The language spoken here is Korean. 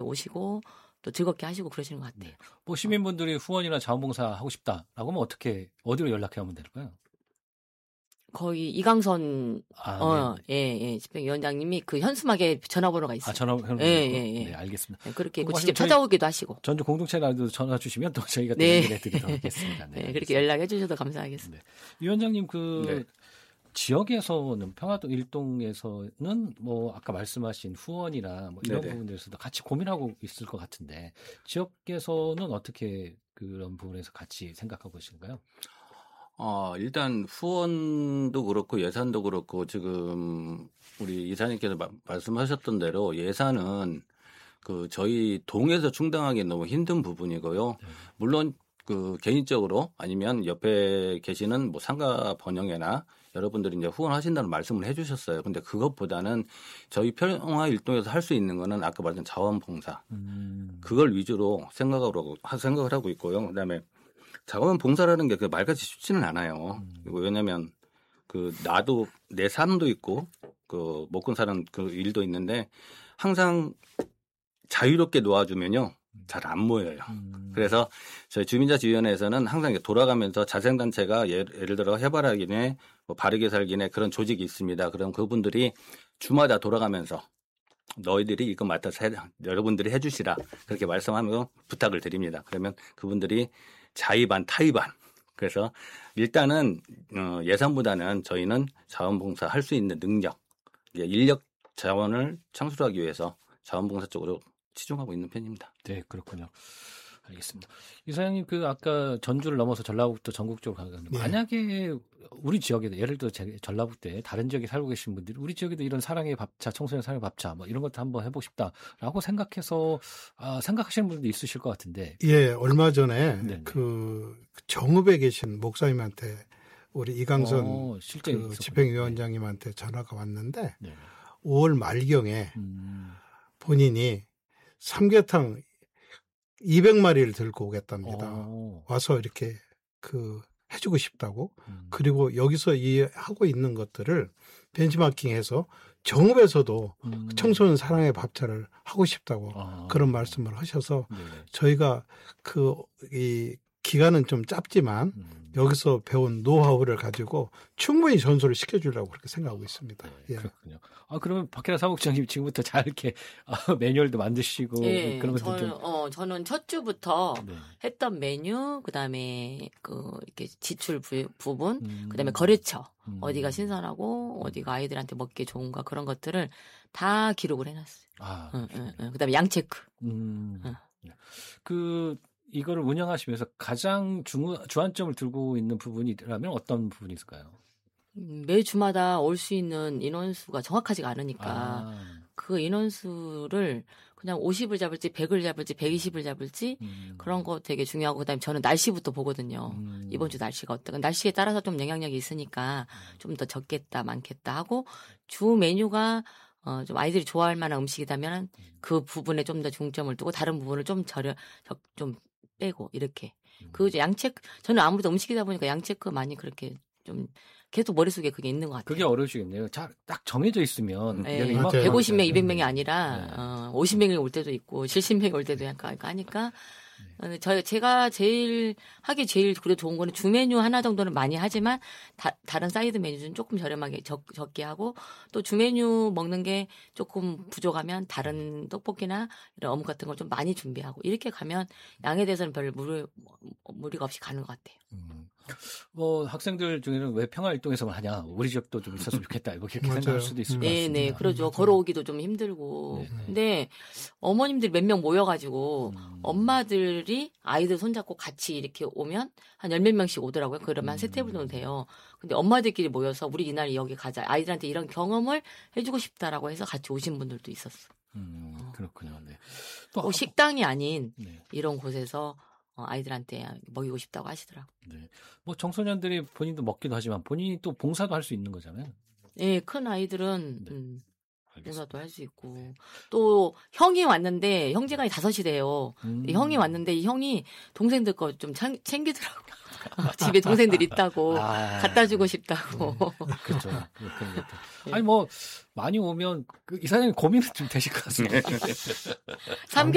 오시고 또 즐겁게 하시고 그러시는 것 같아요. 네. 뭐 시민분들이 후원이나 자원봉사 하고 싶다라고 하면 어디로 연락해 하면 될까요? 거의 이강선 집행위원장님이 그 현수막에 전화번호가 있어요. 전화번호. 네, 알겠습니다. 네, 그렇게 있고 직접 찾아오기도 하시고. 전주 공동체라도 전화 주시면 또 저희가 연결해 드리도록 하겠습니다. 네, 그렇게 연락해 주셔도 감사하겠습니다. 네. 위원장님 지역에서는 평화동 일동에서는 뭐 아까 말씀하신 후원이나 뭐 이런 부분들에서도 같이 고민하고 있을 것 같은데 지역에서는 어떻게 그런 부분에서 같이 생각하고 계신가요? 일단 후원도 그렇고 예산도 그렇고 지금 우리 이사님께서 말씀하셨던 대로 예산은 저희 동에서 충당하기 너무 힘든 부분이고요. 물론 개인적으로 아니면 옆에 계시는 뭐 상가 번영회나 여러분들이 이제 후원하신다는 말씀을 해주셨어요. 근데 그것보다는 저희 평화 일동에서 할 수 있는 거는 아까 말한 자원봉사 그걸 위주로 생각을 하고 있고요. 그다음에 자원봉사라는 게 말같이 쉽지는 않아요. 왜냐하면 나도 내 삶도 있고 먹고 사는 그 일도 있는데 항상 자유롭게 놓아주면요. 잘 안 모여요. 그래서 저희 주민자치위원회에서는 항상 돌아가면서 자생단체가 예를 들어 해바라기네, 뭐 바르게 살기네 그런 조직이 있습니다. 그럼 그분들이 주마다 돌아가면서 너희들이 이거 맡아서 여러분들이 해주시라 그렇게 말씀하며 부탁을 드립니다. 그러면 그분들이 자의반 타의반 그래서 일단은 예산보다는 저희는 자원봉사 할 수 있는 능력, 인력 자원을 창출하기 위해서 자원봉사 쪽으로 치중하고 있는 편입니다. 네, 그렇군요. 알겠습니다. 이사장님, 아까 전주를 넘어서 전라북도 전국적으로 가는데 만약에 우리 지역에 예를 들어 전라북도에 다른 지역에 살고 계신 분들이 우리 지역에도 이런 사랑의 밥차, 청소년 사랑의 밥차 뭐 이런 것도 한번 해보고 싶다라고 생각해서 생각하시는 분들도 있으실 것 같은데. 예, 얼마 전에 정읍에 계신 목사님한테 우리 이강선 집행위원장님한테 전화가 왔는데 5월 말경에 본인이 삼계탕 200마리를 들고 오겠답니다. 와서 이렇게 해주고 싶다고. 그리고 여기서 하고 있는 것들을 벤치마킹해서 정읍에서도 청소년 사랑의 밥차를 하고 싶다고 그런 말씀을 하셔서 저희가 이 기간은 좀 짧지만 여기서 배운 노하우를 가지고 충분히 전수를 시켜주려고 그렇게 생각하고 있습니다. 네, 그렇군요. 그러면 박혜라 사무국장님 지금부터 잘 이렇게 매뉴얼도 만드시고 그런 것들 저는 첫 주부터 했던 메뉴, 그다음에 이렇게 지출 부분, 그다음에 거래처 어디가 신선하고 어디가 아이들한테 먹기 좋은가 그런 것들을 다 기록을 해놨어요. 그다음에 양 체크. 이거를 운영하시면서 가장 주안점을 두고 있는 부분이라면 어떤 부분이 있을까요? 매 주마다 올 수 있는 인원수가 정확하지가 않으니까 그 인원수를 그냥 50을 잡을지 100을 잡을지 120을 잡을지 그런 거 되게 중요하고 그다음에 저는 날씨부터 보거든요. 이번 주 날씨가 어떨까. 날씨에 따라서 좀 영향력이 있으니까 좀 더 적겠다 많겠다 하고 주 메뉴가 좀 아이들이 좋아할 만한 음식이라면 그 부분에 좀 더 중점을 두고 다른 부분을 좀 좀 빼고 이렇게. 양체크 저는 아무래도 음식이다 보니까 양체크 많이 그렇게 좀 계속 머릿속에 그게 있는 것 같아요. 그게 어려우시겠네요. 딱 정해져 있으면 150명, 200명이 아니라 50명이 올 때도 있고 70명이 올 때도 약간 하니까 제가 제일 그래도 좋은 거는 주 메뉴 하나 정도는 많이 하지만 다른 사이드 메뉴는 조금 저렴하게 적게 하고 또 주 메뉴 먹는 게 조금 부족하면 다른 떡볶이나 이런 어묵 같은 걸 좀 많이 준비하고 이렇게 가면 양에 대해서는 별 무리가 없이 가는 것 같아요. 학생들 중에는 왜 평화일동에서만 하냐 우리 지역도 좀 있었으면 좋겠다 이렇게 생각할 수도 있을 것 같습니다. 네, 그러죠. 걸어오기도 좀 힘들고 근데 어머님들 몇 명 모여가지고 엄마들이 아이들 손잡고 같이 이렇게 오면 한 10몇 명씩 오더라고요. 그러면 한 3테이블 정도 돼요. 근데 엄마들끼리 모여서 우리 이날 여기 가자. 아이들한테 이런 경험을 해주고 싶다라고 해서 같이 오신 분들도 있었어. 그렇군요. 네. 또 식당이 아닌 이런 곳에서 아이들한테 먹이고 싶다고 하시더라고요. 네. 청소년들이 본인도 먹기도 하지만 본인이 또 봉사도 할 수 있는 거잖아요. 네, 큰 아이들은 봉사도 할 수 있고 또 형이 왔는데 형제간이 5이 돼요. 형이 왔는데 이 형이 동생들 거 좀 챙기더라고요. 집에 동생들 있다고 갖다 주고 싶다고. 그렇죠. 아니 많이 오면 이사장님 고민은 좀 되실 것 같습니다.